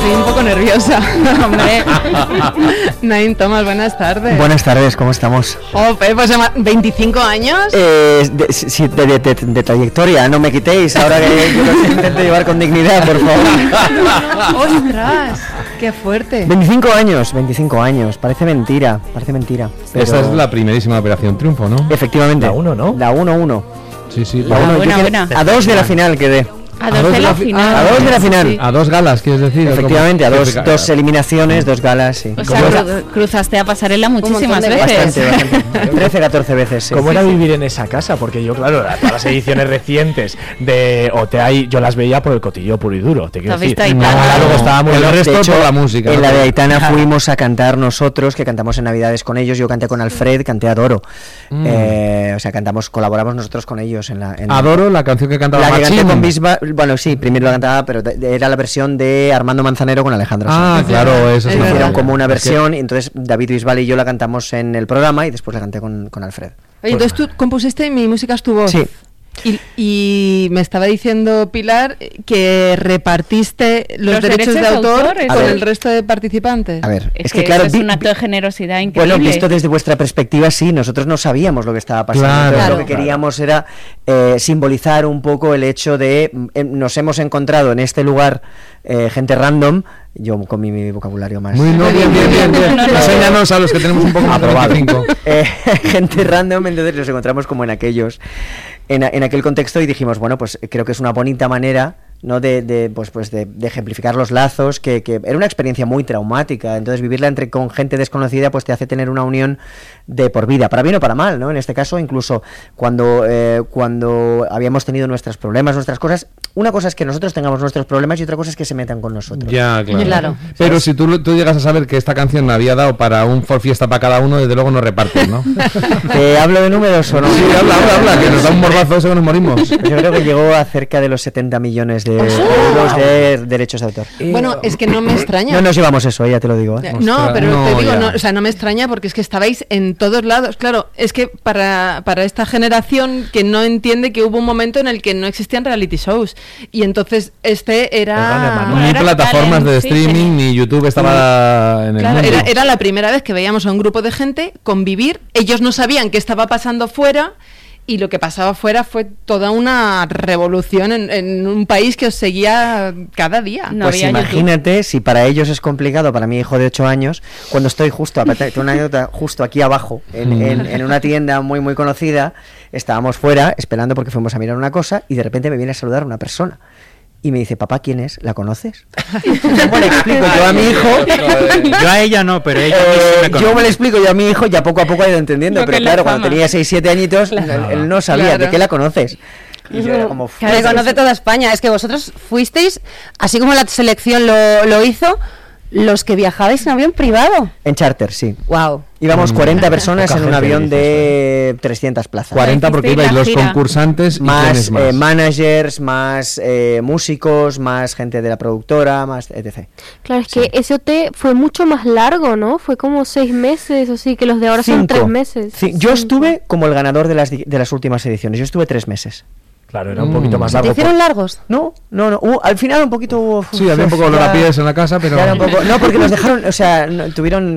estoy un poco nerviosa. Hombre. Naim Thomas, buenas tardes. Buenas tardes, ¿cómo estamos? Pues 25 años. De trayectoria, no me quitéis, ahora que yo lo intento llevar con dignidad, por favor. ¡Ostras! ¡Qué fuerte! 25 años, parece mentira. Pero... Esta es la primerísima Operación Triunfo, ¿no? Efectivamente. La 1, ¿no? La 1-1. Sí. La 1, buena. A 2 de la final quedé. A 2 de la final. A 2 de la final. Sí. A 2 galas, ¿quieres decir? Efectivamente, a dos eliminaciones, 2 galas, sí. O sea, cruzaste a pasarela muchísimas veces. Bastante. 13, 14 veces, sí. ¿Cómo era vivir en esa casa? Porque yo, claro, todas las ediciones recientes de OTI, yo las veía por el cotillo puro y duro. Te quiero decir. Luego estábamos el resto de hecho, por la música. En la de Aitana fuimos a cantar nosotros, que cantamos en Navidades con ellos. Yo canté con Alfred, canté Adoro. O sea, colaboramos nosotros con ellos en la... Adoro, la canción que cantaba la que Machín. canté con Bisbal. Bueno, sí, primero la cantaba, pero era la versión de Armando Manzanero con Alejandro Sanz. Claro, eso es. Hicieron como una versión, y entonces David Bisbal y yo la cantamos en el programa y después la canté con Alfred. Oye, entonces tú compusiste Mi música es tu voz. Sí. Y me estaba diciendo Pilar que repartiste los derechos de autor con el resto de participantes. A ver, es que claro, es un acto de generosidad increíble. Bueno, visto desde vuestra perspectiva, sí, nosotros no sabíamos lo que estaba pasando. Claro, entonces, lo que queríamos era simbolizar un poco el hecho de nos hemos encontrado en este lugar gente random. Yo con mi vocabulario más... Muy bien. Enséñanos a los que tenemos un poco más de 25. Gente random, entonces nos encontramos como en aquel contexto y dijimos, bueno, pues creo que es una bonita manera, ¿no? de ejemplificar los lazos, que era una experiencia muy traumática, entonces vivirla con gente desconocida pues te hace tener una unión de por vida, para bien o para mal, ¿no? En este caso, incluso cuando habíamos tenido nuestros problemas, nuestras cosas, una cosa es que nosotros tengamos nuestros problemas y otra cosa es que se metan con nosotros. Ya, claro. ¿Sabes? Pero si tú llegas a saber que esta canción me había dado para un For Fiesta para cada uno, desde luego no repartes, ¿no? ¿Te hablo de números o no? Sí, habla, que nos da un morbazo eso que nos morimos. Yo creo que llegó a cerca de los 70 millones de euros de derechos de autor. Bueno, es que no me extraña. No nos llevamos eso, ya te lo digo. No, pero no, te digo, ya. no me extraña porque es que estabais en todos lados. Claro, es que para esta generación que no entiende que hubo un momento en el que no existían reality shows y entonces era... Ni plataformas de streaming, ni YouTube estaba en el mundo. Era la primera vez que veíamos a un grupo de gente convivir. Ellos no sabían qué estaba pasando fuera. Y lo que pasaba fuera fue toda una revolución en un país que os seguía cada día. No pues imagínate, YouTube. Si para ellos es complicado, para mi hijo de 8 años, cuando estoy una anécdota justo aquí abajo, en una tienda muy muy conocida, estábamos fuera esperando porque fuimos a mirar una cosa y de repente me viene a saludar una persona. Y me dice, papá, ¿quién es? ¿La conoces? ¿Cómo le explico yo a mi hijo? Yo a ella no, pero ella me conoce. Yo me le explico yo a mi hijo, ya poco a poco ha ido entendiendo. Pero claro, cuando tenía 6-7 añitos, él no sabía de qué la conoces. Y yo era como... Que conoce toda España. Es que vosotros fuisteis, así como la selección lo hizo, los que viajabais en avión privado. En charter, sí. Wow. Íbamos 40 personas en un avión de 300 plazas. 40 porque ibais los concursantes más, managers, más músicos, más gente de la productora, más etc. Claro, es que ese OT fue mucho más largo, ¿no? Fue como 6 meses, así que los de ahora son 3 meses. Sí. Yo estuve como el ganador de las últimas ediciones. Yo estuve 3 meses. Claro, era un poquito más largo. ¿Te hicieron largos? No. Al final un poquito... Sí, había un poco olor a pies en la casa, pero... No, porque nos dejaron, o sea, tuvieron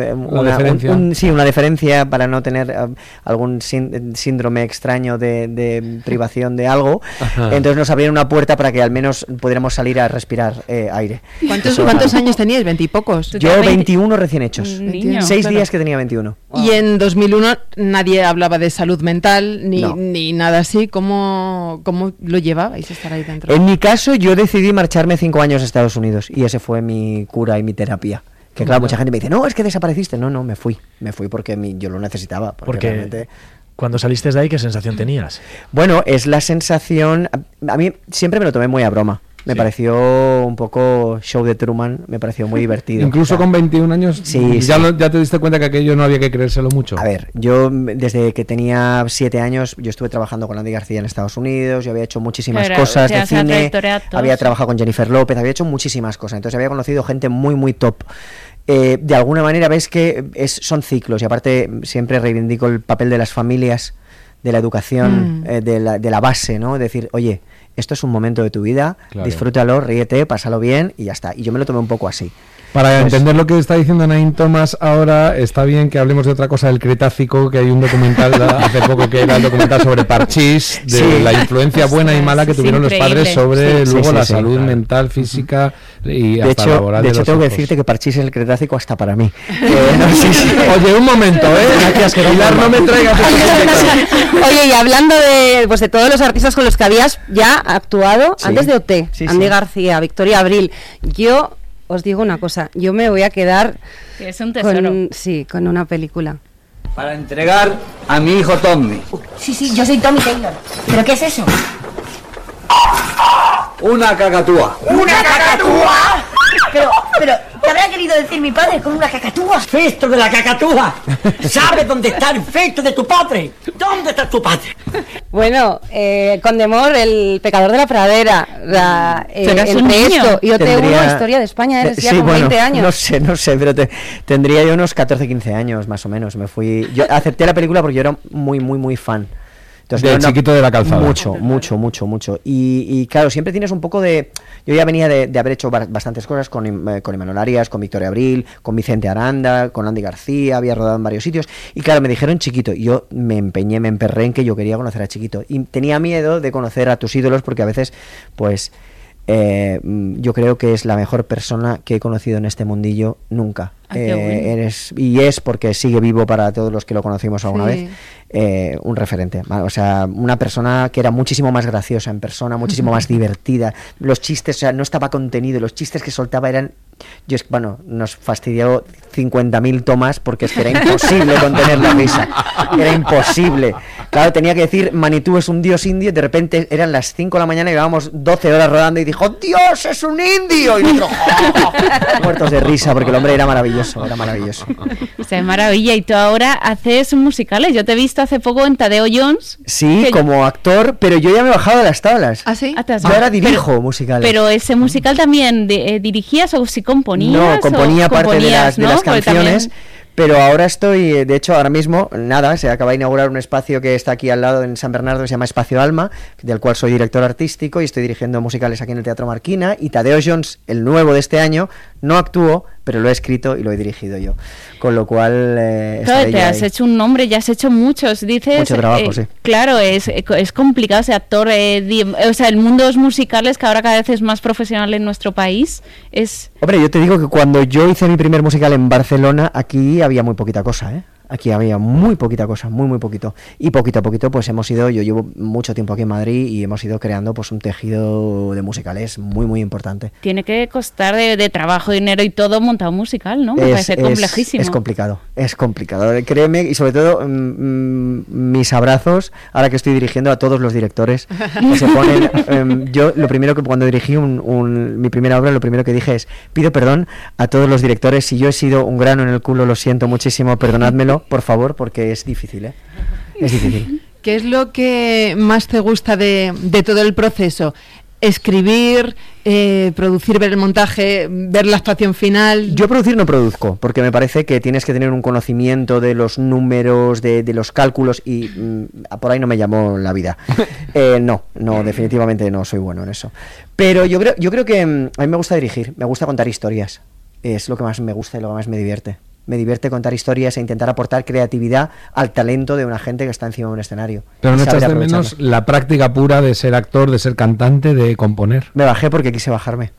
una deferencia para no tener algún síndrome extraño de privación de algo. Ajá. Entonces nos abrieron una puerta para que al menos pudiéramos salir a respirar aire. ¿Cuántos años teníais? ¿20 y pocos? Yo 21 recién hechos. Niño, 6 días que tenía 21. Wow. Y en 2001 nadie hablaba de salud mental ni nada así. ¿Cómo lo llevabais estar ahí dentro? En mi caso, yo decidí marcharme 5 años a Estados Unidos y ese fue mi cura y mi terapia. Que claro, mucha gente me dice, no, es que desapareciste. No, me fui porque yo lo necesitaba. Porque realmente... Cuando saliste de ahí, ¿qué sensación tenías? Bueno, es la sensación... A mí siempre me lo tomé muy a broma. Me pareció un poco show de Truman, me pareció muy divertido. Incluso con 21 años, ya te diste cuenta que aquello no había que creérselo mucho. A ver, yo desde que tenía 7 años, yo estuve trabajando con Andy García en Estados Unidos, yo había hecho muchísimas cosas de cine, había trabajado con Jennifer López, había hecho muchísimas cosas, entonces había conocido gente muy, muy top. De alguna manera ves que son ciclos y aparte siempre reivindico el papel de las familias, de la educación, de la base, ¿no? Decir, oye... esto es un momento de tu vida, disfrútalo, ríete, pásalo bien y ya está. Y yo me lo tomé un poco así. Para entender lo que está diciendo Naín Thomas ahora, está bien que hablemos de otra cosa del Cretácico, que hay un documental hace poco que era el documental sobre Parchís, de la influencia buena y mala que tuvieron los padres sobre luego la salud mental, física y hasta laboral de los hijos. De hecho, tengo que decirte que Parchís es el Cretácico hasta para mí. Oye, un momento, gracias, que Pilar no me traiga. Oye, y hablando de todos los artistas con los que habías ya actuado antes de OT, Andy García, Victoria Abril, yo... Os digo una cosa, yo me voy a quedar es un tesoro. con una película. Para entregar a mi hijo Tommy. Sí, yo soy Tommy Taylor. ¿Pero qué es eso? Una cacatúa. ¿Una cacatúa? Pero, ¿qué habrá querido decir mi padre con una cacatúa? ¡Festo de la cacatúa! ¿Sabes dónde está el festo de tu padre? ¿Dónde está tu padre? Bueno, Condemor, el pecador de la pradera, entre esto y OT1, historia de España, eres ya con 20 años. No sé, pero tendría yo unos 14-15 años más o menos. Yo acepté la película porque yo era muy fan. Entonces, del Chiquito de la Calzada. Mucho. Y claro, siempre tienes un poco de... Yo ya venía de haber hecho bastantes cosas con Imanol Arias, con Victoria Abril, con Vicente Aranda, con Andy García, había rodado en varios sitios. Y claro, me dijeron Chiquito. Y yo me emperré en que yo quería conocer a Chiquito. Y tenía miedo de conocer a tus ídolos porque a veces, pues... yo creo que es la mejor persona que he conocido en este mundillo nunca. Y es porque sigue vivo para todos los que lo conocimos alguna vez, un referente. O sea, una persona que era muchísimo más graciosa en persona, muchísimo más divertida. Los chistes, o sea, no estaba contenido, los chistes que soltaba eran... nos fastidió 50.000 tomas porque es que era imposible contener la risa. Era imposible. Claro, tenía que decir Manitou es un dios indio y de repente eran las 5 de la mañana y llevábamos 12 horas rodando y dijo ¡Dios, es un indio! Y nosotros muertos de risa porque el hombre era maravilloso. O sea, maravilla. Y tú ahora haces musicales. Yo te he visto hace poco en Tadeo Jones. Sí, como actor, pero yo ya me he bajado de las tablas. ¿Ah, sí? Yo ahora dirijo musicales. Pero ese musical también dirigías o si componías. No, componía parte de las canciones. Pero ahora estoy, de hecho, ahora mismo, se acaba de inaugurar un espacio que está aquí al lado en San Bernardo, que se llama Espacio Alma, del cual soy director artístico y estoy dirigiendo musicales aquí en el Teatro Marquina. Y Tadeo Jones, el nuevo de este año, no actuó, pero lo he escrito y lo he dirigido yo. Con lo cual... claro, te has hecho un nombre, ya has hecho muchos, dices... Mucho trabajo, sí. Claro, es complicado ser actor, o sea, el mundo de los musicales, que ahora cada vez es más profesional en nuestro país, es... Hombre, yo te digo que cuando yo hice mi primer musical en Barcelona, aquí había muy poquita cosa, ¿eh? Aquí había muy poquita cosa, muy poquito. Y poquito a poquito, pues yo llevo mucho tiempo aquí en Madrid y hemos ido creando pues un tejido de musicales muy importante. Tiene que costar de trabajo, dinero y todo montar un musical, ¿no? Me parece complejísimo. Es complicado, créeme, y sobre todo mis abrazos, ahora que estoy dirigiendo a todos los directores, que se ponen, yo lo primero que cuando dirigí mi primera obra, lo primero que dije es, pido perdón a todos los directores, si yo he sido un grano en el culo, lo siento muchísimo, perdonádmelo, por favor, porque es difícil, ¿eh? Es difícil. ¿Qué es lo que más te gusta de todo el proceso? Escribir, producir, ver el montaje, ver la actuación final. Yo producir no produzco, porque me parece que tienes que tener un conocimiento de los números, de los cálculos, y por ahí no me llamó la vida. No, definitivamente no soy bueno en eso. Pero yo creo que a mí me gusta dirigir, me gusta contar historias. Es lo que más me gusta y lo que más me divierte. Me divierte contar historias e intentar aportar creatividad al talento de una gente que está encima de un escenario. Pero no echas de menos la práctica pura de ser actor, de ser cantante, de componer. Me bajé porque quise bajarme.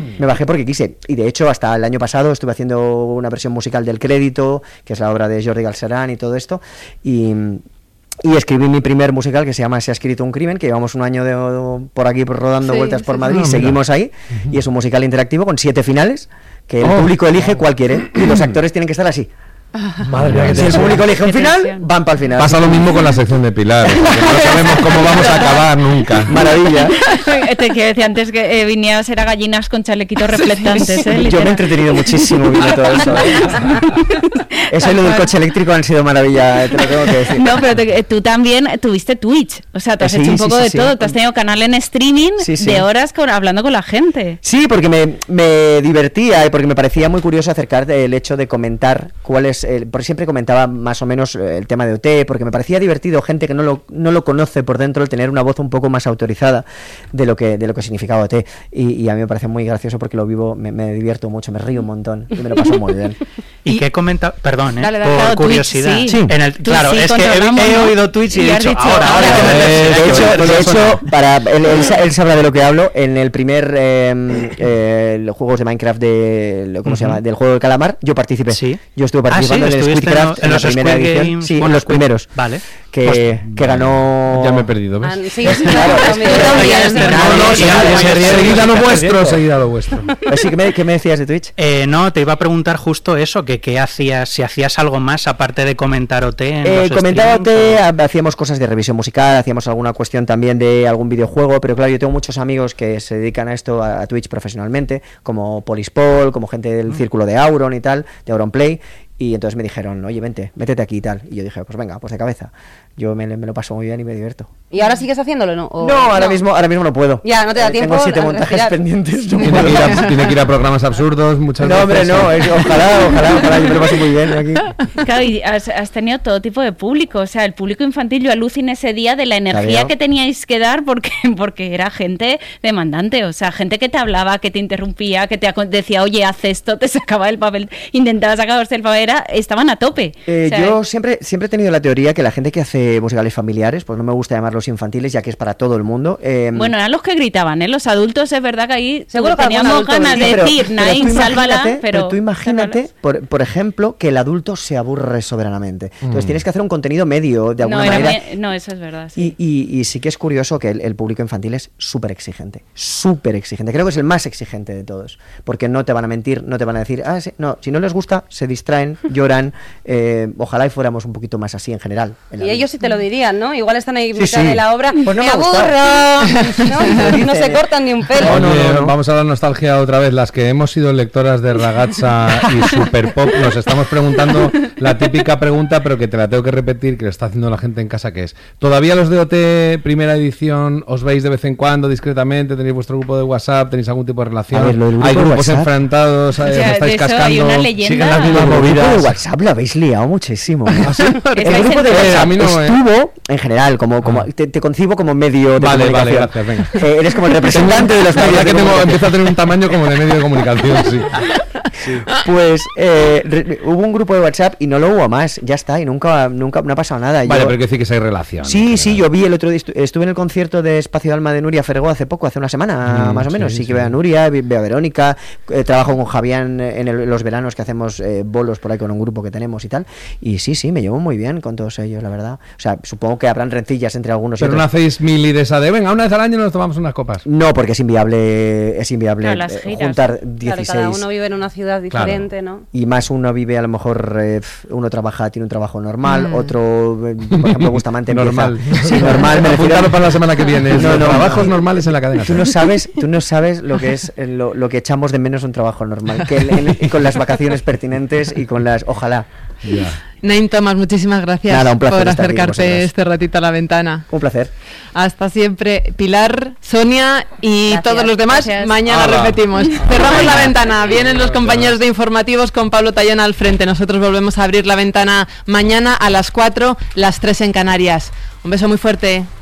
Y de hecho hasta el año pasado estuve haciendo una versión musical del Crédito, que es la obra de Jordi Galcerán y todo esto, y escribí mi primer musical que se llama Se ha escrito un crimen, que llevamos un año por aquí rodando vueltas por Madrid, seguimos ahí, y es un musical interactivo con 7 finales, que el público elige cuál quiere, y los actores tienen que estar así. Madre mía, si el público elige un final, van para el final. Pasa lo mismo con la sección de Pilar, porque no sabemos cómo vamos a acabar nunca. Maravilla. Te quiero decir antes que vinieras era gallinas con chalequitos reflectantes. Yo me he entretenido muchísimo viendo todo eso. Eso y lo del coche eléctrico han sido maravilla, te lo tengo que decir. No, pero tú también tuviste Twitch, o sea, te has hecho un poco de todo. Te has tenido canal en streaming de horas hablando con la gente. Sí, porque me divertía y porque me parecía muy curioso acercar el hecho de comentar cuáles pues por siempre comentaba más o menos el tema de OT, porque me parecía divertido, gente que no lo conoce por dentro, el tener una voz un poco más autorizada de lo que significaba OT. Y a mí me parece muy gracioso porque lo vivo, me divierto mucho, me río un montón y me lo paso muy bien. ¿Y qué comenta? Perdón, dale, por curiosidad. Twitch, sí. Claro, es que he oído Twitch y he dicho, ahora de hecho, para él sabrá de lo que hablo. En el primer los juegos de Minecraft ¿cómo se llama? Del juego de calamar, yo participé. Sí. Yo estuve participando en el Squidcraft en la primera edición. Sí, en los primeros. Vale. Que ganó. Ya me he perdido, ¿ves? Sí, claro. Seguid a lo vuestro, seguid a lo vuestro. Así que ¿qué me decías de Twitch? No, te iba a preguntar justo eso, que qué hacías, si hacías algo más aparte de comentar OT en los comentaba OT, hacíamos cosas de revisión musical, hacíamos alguna cuestión también de algún videojuego, pero claro, yo tengo muchos amigos que se dedican a esto, a Twitch profesionalmente, como Polispol, como gente del círculo de Auron y tal, de Auronplay. Y entonces me dijeron, oye, métete aquí y tal. Y yo dije, pues venga, pues de cabeza. Yo me lo paso muy bien y me divierto. ¿Y ahora sigues haciéndolo, no? No, ahora mismo no puedo. Ya, no te da tiempo. Tengo 7 montajes pendientes. Tiene que ir a programas absurdos muchas veces. No, hombre, no. Ojalá, yo me lo paso muy bien aquí. Claro, y has tenido todo tipo de público. O sea, el público infantil, yo aluciné ese día de la energía que teníais que dar porque era gente demandante. O sea, gente que te hablaba, que te interrumpía, que te decía, oye, haz esto, te sacaba el papel, intentaba sacarse el papel. Estaban a tope. Yo siempre he tenido la teoría que la gente que hace musicales familiares, pues no me gusta llamarlos infantiles, ya que es para todo el mundo. Bueno, eran los que gritaban, los adultos, es verdad que ahí seguro que teníamos ganas de decir, Nain, sálvala, pero tú imagínate, por ejemplo, que el adulto se aburre soberanamente. Entonces tienes que hacer un contenido medio, de alguna manera. No, eso es verdad. Sí. Y sí que es curioso que el público infantil es súper exigente. Creo que es el más exigente de todos, porque no te van a mentir, no te van a decir, sí, no, si no les gusta, se distraen, lloran. Ojalá y fuéramos un poquito más así en general. Y ellos sí te lo dirían, ¿no? Igual están ahí mitad de la obra. Pues no me aburro. No se cortan ni un pelo. No. Vamos a dar nostalgia otra vez. Las que hemos sido lectoras de Ragazza y Super Pop, nos estamos preguntando la típica pregunta, pero que te la tengo que repetir, que le está haciendo la gente en casa, que es: ¿todavía los de OT primera edición os veis de vez en cuando discretamente? ¿Tenéis vuestro grupo de WhatsApp? ¿Tenéis algún tipo de relación? ¿Hay grupos enfrentados? ¿Os estáis cascando? Hay una leyenda. ¿Siguen las mismas movidas? El grupo de WhatsApp lo habéis liado muchísimo. El grupo de WhatsApp a mí no, estuvo, en general, te concibo como medio de comunicación. Vale, gracias, venga. Eres como el representante de los medios de comunicación. Empiezo a tener un tamaño como de medio de comunicación, sí. Pues hubo un grupo de WhatsApp y no lo hubo más, ya está, y nunca no ha pasado nada. Vale, pero hay que decir que hay relación. Sí, yo vi el otro día, estuve en el concierto de Espacio de Alma de Nuria Ferregó hace una semana más o menos. Sí que veo a Nuria, veo a Verónica, trabajo con Javián en los veranos que hacemos bolos por ahí con un grupo que tenemos y tal. Y sí, me llevo muy bien con todos ellos, la verdad. O sea, supongo que habrán rencillas entre algunos. Pero no hacéis mili de esa de venga, una vez al año nos tomamos unas copas. No, porque es inviable juntar 16. Claro, cada uno vive en una ciudad diferente, ¿no? Y más uno vive, a lo mejor, uno tiene un trabajo normal, otro, por ejemplo, Bustamante normal. Sí, normal. Me refiero para la semana que viene. Trabajos normales en la cadena. Tú no sabes lo que es lo que echamos de menos un trabajo normal, con las vacaciones pertinentes y con las, ojalá. Yeah. Nain Thomas, muchísimas gracias por acercarte este ratito a la ventana. Un placer. Hasta siempre. Pilar, Sonia y gracias, todos los demás. Gracias. Mañana repetimos. Cerramos la ventana. Vienen los compañeros de informativos con Pablo Tallón al frente. Nosotros volvemos a abrir la ventana mañana a las 4, las 3 en Canarias. Un beso muy fuerte.